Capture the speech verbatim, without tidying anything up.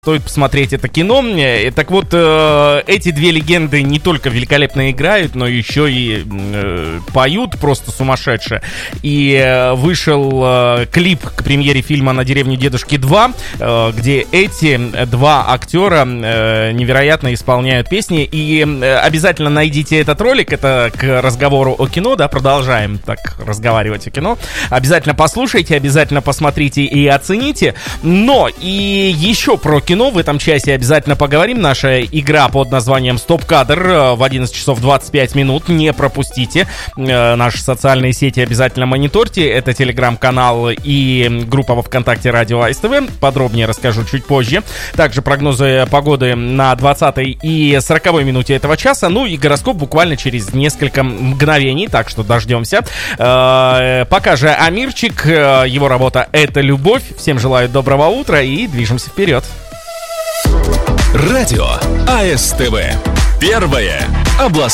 Стоит посмотреть это кино. Так вот, э, эти две легенды не только великолепно играют, но еще и э, поют просто сумасшедше. И э, вышел э, клип к премьере фильма «На деревне дедушки два», э, где эти два актера э, невероятно исполняют песни. И э, обязательно найдите этот ролик. Это к разговору о кино, да, продолжаем так разговаривать о кино. Обязательно послушайте, обязательно посмотрите и оцените. Но и еще про кино кино в этом часе обязательно поговорим. Наша игра под названием «Стоп-кадр» в одиннадцать часов двадцать пять минут. Не пропустите. Наши социальные сети обязательно мониторьте. Это телеграм-канал и группа во ВКонтакте «Радио АСТВ». Подробнее расскажу чуть позже. Также прогнозы погоды на двадцатой и сороковой минуте этого часа. Ну и гороскоп буквально через несколько мгновений. Так что дождемся. Пока же Амирчик. Его работа «Это любовь». Всем желаю доброго утра и движемся вперед. Радио АСТВ. Первое областное.